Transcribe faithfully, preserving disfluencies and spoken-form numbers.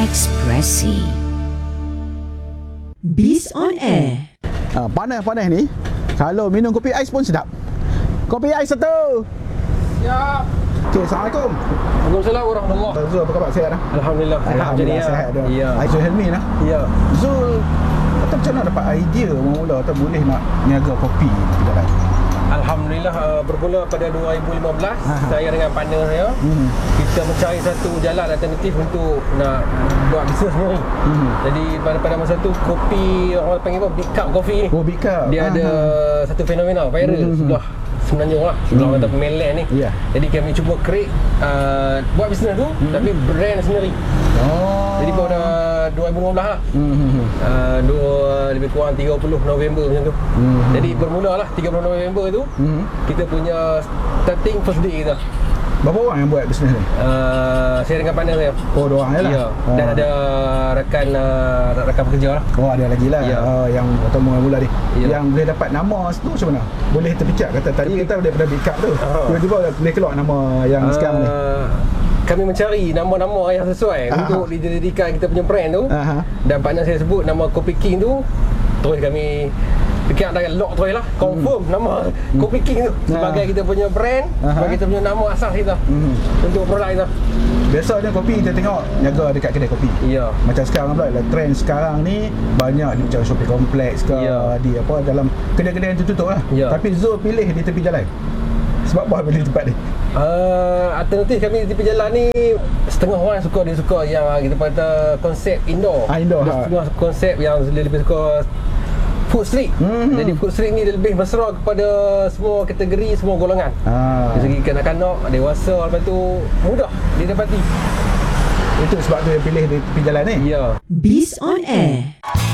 Ekspresi Biz on Air. Ha, panas-panas ni, kalau minum kopi ais pun sedap. Kopi ais satu. Siap. Okey, Assalamualaikum. Waalaikumsalam warahmatullahi. Abang Zul, apa khabar? Sihat dah? Alhamdulillah. Alhamdulillah sihat dah. Ya. Aizul Helmi lah. Ya. Zul, kata macam mana dapat idea mula atau boleh nak niaga kopi di jalan? Alhamdulillah uh, bermula pada dua ribu lima belas. Aha. Saya dengan partner saya Hmm. kita mencari satu jalan alternatif untuk nak buat bisnes sendiri. Hmm. Jadi pada pada masa tu kopi, orang panggil apa, big cup coffee ni. Oh, big cup. Dia Aha. ada satu fenomena viral Hmm. sebelah Semenanjung lah, sebelah Hmm. kata Mainland ni. Ya. Jadi kami cuba create uh, buat bisnes tu tapi brand sendiri. Oh. Jadi pada dua ribu lima belas lah. Hmm. Uh, dua, lebih kurang tiga puluh November macam tu. Hmm. Jadi bermula lah tiga puluh November tu Hmm. kita punya starting first day kita. Berapa orang yang buat bisnes ni? Uh, saya dengan partner saya. Oh, dua orang je lah. Ya. Oh. Dan ada rakan uh, rakan pekerja lah. Oh, ada lagi lah. Ya. Uh, yang atau mula-mula ni. Ya. Yang boleh dapat nama tu macam mana? Boleh terpicak kata tadi kita daripada big cup tu. Oh. Tiba-tiba boleh keluar nama yang Uh, sekarang ni. Kami mencari nama-nama yang sesuai Aha. untuk dijadikan kita punya brand tu. Aha. Dan partner saya sebut nama Kopi King tu. Terus kami dekat dah lock terus lah, confirm hmm. nama Kopi King tu sebagai kita punya brand, Aha. sebagai kita punya nama asas kita Hmm. untuk produk kita. Biasanya kopi kita tengok jaga dekat kedai kopi. Ya. Macam sekarang pula lah, trend sekarang ni banyak di macam shopping kompleks ke, Ya. di apa dalam kedai-kedai yang tertutup lah. Ya. Tapi Zul pilih di tepi jalan. Sebab apa pilih tempat ni? Uh, alternatif kami di tepi jalan ni, setengah orang suka, dia suka yang kita kata konsep indoor. Ah, indoor, Dia ha. setengah konsep yang dia lebih suka food street. Mhm. Jadi food street ni dia lebih mesra kepada semua kategori, semua golongan. Ah. Dari segi kanak-kanak, dewasa, lepas tu mudah didapati. Itu sebab tu dia pilih di tepi jalan ni. Ya. Biz on Air.